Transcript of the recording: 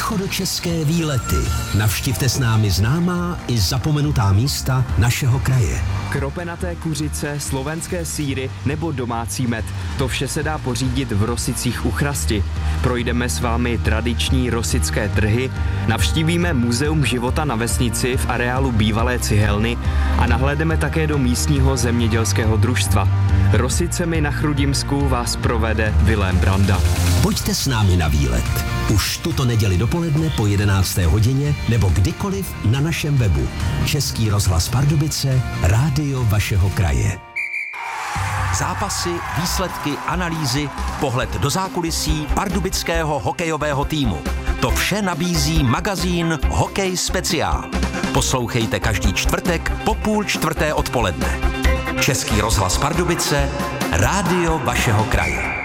východočeské výlety. Navštivte s námi známá i zapomenutá místa našeho kraje. Kropenaté kuřice, slovenské sýry nebo domácí med. To vše se dá pořídit v Rosicích u Chrasti. Projdeme s vámi tradiční rosické trhy, navštívíme Muzeum života na vesnici v areálu bývalé cihelny a nahlédneme také do místního zemědělského družstva. Rosicemi na Chrudimsku vás provede Vilém Branda. Pojďte s námi na výlet. Už tuto neděli dopoledne po 11. hodině nebo kdykoliv na našem webu. Český rozhlas Pardubice, rádio vašeho kraje. Zápasy, výsledky, analýzy, pohled do zákulisí pardubického hokejového týmu. To vše nabízí magazín Hokej speciál. Poslouchejte každý čtvrtek po 3:30 odpoledne. Český rozhlas Pardubice, rádio vašeho kraje.